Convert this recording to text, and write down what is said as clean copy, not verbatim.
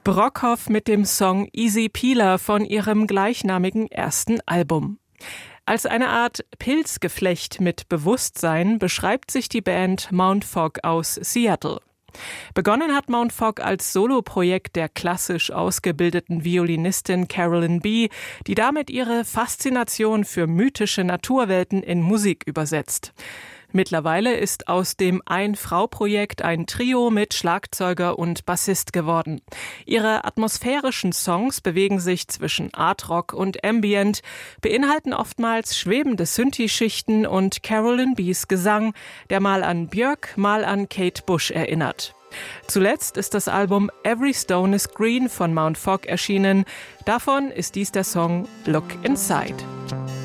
Brockhoff mit dem Song Easy Peeler von ihrem gleichnamigen ersten Album. Als eine Art Pilzgeflecht mit Bewusstsein beschreibt sich die Band Mount Fog aus Seattle. Begonnen hat Mount Fog als Soloprojekt der klassisch ausgebildeten Violinistin Carolyn B., die damit ihre Faszination für mythische Naturwelten in Musik übersetzt. Mittlerweile ist aus dem Ein-Frau-Projekt ein Trio mit Schlagzeuger und Bassist geworden. Ihre atmosphärischen Songs bewegen sich zwischen Art-Rock und Ambient, beinhalten oftmals schwebende Synthi-Schichten und Carolyn B.'s Gesang, der mal an Björk, mal an Kate Bush erinnert. Zuletzt ist das Album Every Stone is Green von Mount Fog erschienen. Davon ist dies der Song Look Inside.